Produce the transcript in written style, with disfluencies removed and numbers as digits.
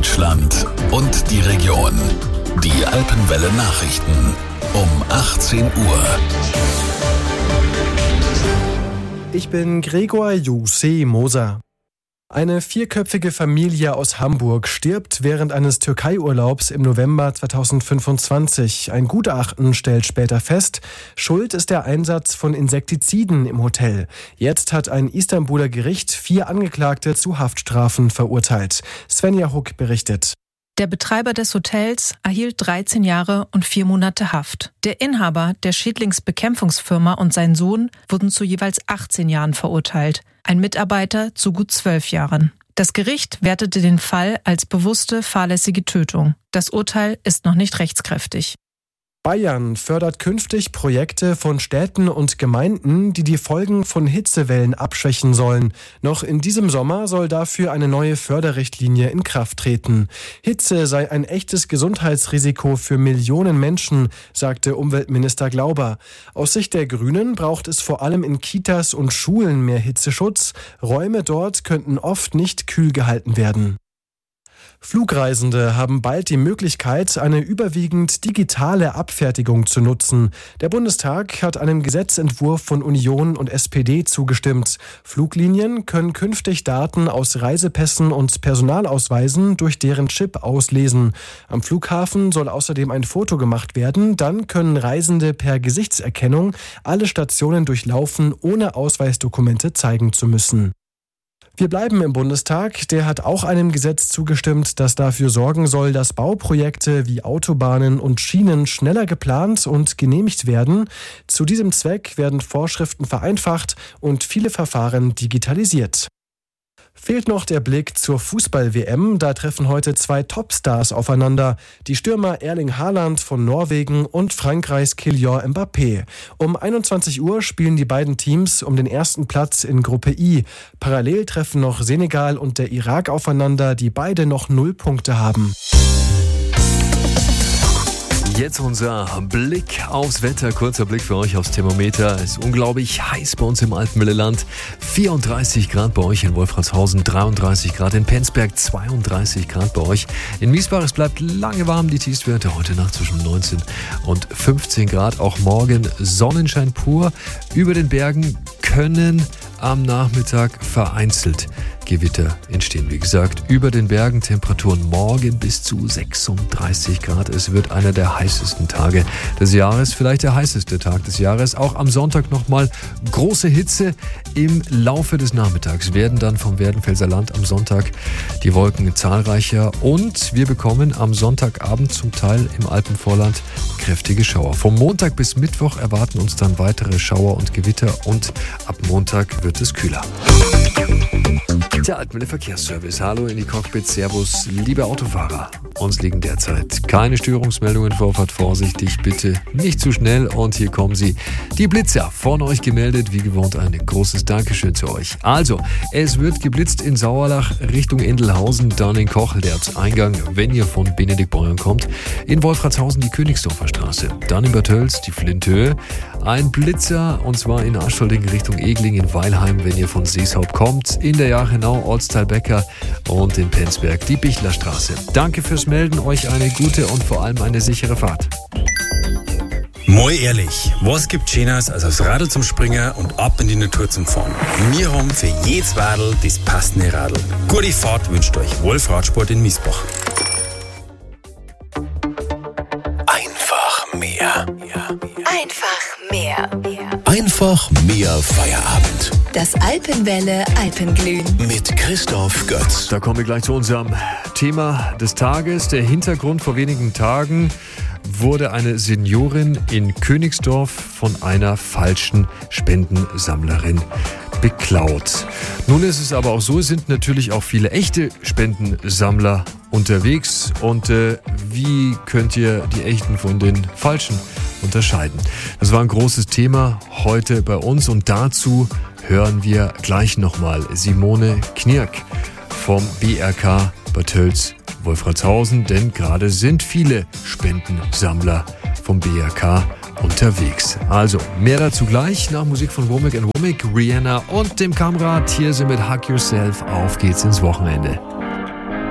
Deutschland und die Region. Die Alpenwelle Nachrichten um 18 Uhr. Ich bin Gregor Jussi Moser. Eine vierköpfige Familie aus Hamburg stirbt während eines Türkei-Urlaubs im November 2025. Ein Gutachten stellt später fest, Schuld ist der Einsatz von Insektiziden im Hotel. Jetzt hat ein Istanbuler Gericht 4 Angeklagte zu Haftstrafen verurteilt. Svenja Huck berichtet. Der Betreiber des Hotels erhielt 13 Jahre und 4 Monate Haft. Der Inhaber der Schädlingsbekämpfungsfirma und sein Sohn wurden zu jeweils 18 Jahren verurteilt. Ein Mitarbeiter zu gut 12 Jahren. Das Gericht wertete den Fall als bewusste, fahrlässige Tötung. Das Urteil ist noch nicht rechtskräftig. Bayern fördert künftig Projekte von Städten und Gemeinden, die die Folgen von Hitzewellen abschwächen sollen. Noch in diesem Sommer soll dafür eine neue Förderrichtlinie in Kraft treten. Hitze sei ein echtes Gesundheitsrisiko für Millionen Menschen, sagte Umweltminister Glauber. Aus Sicht der Grünen braucht es vor allem in Kitas und Schulen mehr Hitzeschutz. Räume dort könnten oft nicht kühl gehalten werden. Flugreisende haben bald die Möglichkeit, eine überwiegend digitale Abfertigung zu nutzen. Der Bundestag hat einem Gesetzentwurf von Union und SPD zugestimmt. Fluglinien können künftig Daten aus Reisepässen und Personalausweisen durch deren Chip auslesen. Am Flughafen soll außerdem ein Foto gemacht werden. Dann können Reisende per Gesichtserkennung alle Stationen durchlaufen, ohne Ausweisdokumente zeigen zu müssen. Wir bleiben im Bundestag. Der hat auch einem Gesetz zugestimmt, das dafür sorgen soll, dass Bauprojekte wie Autobahnen und Schienen schneller geplant und genehmigt werden. Zu diesem Zweck werden Vorschriften vereinfacht und viele Verfahren digitalisiert. Fehlt noch der Blick zur Fußball-WM. Da treffen heute 2 Topstars aufeinander. Die Stürmer Erling Haaland von Norwegen und Frankreichs Kylian Mbappé. Um 21 Uhr spielen die beiden Teams um den ersten Platz in Gruppe I. Parallel treffen noch Senegal und der Irak aufeinander, die beide noch 0 Punkte haben. Jetzt unser Blick aufs Wetter. Kurzer Blick für euch aufs Thermometer. Es ist unglaublich heiß bei uns im Alpenwelleland. 34 Grad bei euch in Wolfratshausen, 33 Grad in Penzberg, 32 Grad bei euch. In Miesbach, es bleibt lange warm. Die Tiefstwerte heute Nacht zwischen 19 und 15 Grad. Auch morgen Sonnenschein pur. Über den Bergen können am Nachmittag vereinzelt Gewitter entstehen. Wie gesagt, über den Bergen Temperaturen morgen bis zu 36 Grad. Es wird einer der heißesten Tage des Jahres, vielleicht der heißeste Tag des Jahres. Auch am Sonntag nochmal große Hitze. Im Laufe des Nachmittags werden dann vom Werdenfelser Land am Sonntag die Wolken zahlreicher und wir bekommen am Sonntagabend zum Teil im Alpenvorland kräftige Schauer. Vom Montag bis Mittwoch erwarten uns dann weitere Schauer und Gewitter und ab Montag wird es kühler. Der Alpenwelle Verkehrsservice. Hallo in die Cockpits. Servus, liebe Autofahrer. Uns liegen derzeit keine Störungsmeldungen vor. Fahrt vorsichtig, bitte nicht zu schnell. Und hier kommen sie. Die Blitzer von euch gemeldet. Wie gewohnt ein großes Dankeschön zu euch. Also, es wird geblitzt in Sauerlach Richtung Endelhausen, dann in Kochelderz-Eingang, wenn ihr von Benediktbeuern kommt. In Wolfratshausen die Königsdorfer Straße. Dann in Bad Tölz die Flinthöhe. Ein Blitzer und zwar in Aschholding Richtung Egling in Weilheim, wenn ihr von Seeshaupt kommt. In der Jachenau Ortsteil-Becker und in Penzberg die Bichlerstraße. Danke fürs Melden, euch eine gute und vor allem eine sichere Fahrt. Mal ehrlich, was gibt Schöneres als aufs Radl zum Springen und ab in die Natur zum Fahren? Wir haben für jedes Radl das passende Radl. Gute Fahrt wünscht euch Wolf Radsport in Miesbach. Einfach mehr. Einfach mehr. Einfach mehr Feierabend. Das Alpenwelle Alpenglühen. Mit Christoph Götz. Da kommen wir gleich zu unserem Thema des Tages. Der Hintergrund: vor wenigen Tagen wurde eine Seniorin in Königsdorf von einer falschen Spendensammlerin beklaut. Nun ist es aber auch so, es sind natürlich auch viele echte Spendensammler unterwegs. Und wie könnt ihr die echten von den falschen unterscheiden? Das war ein großes Thema heute bei uns und dazu hören wir gleich nochmal Simone Knirk vom BRK Bad Tölz Wolfratshausen, denn gerade sind viele Spendensammler vom BRK unterwegs. Also mehr dazu gleich nach Musik von Womack & Womack, Rihanna und dem Kamrat. Hier sind mit Hug Yourself. Auf geht's ins Wochenende.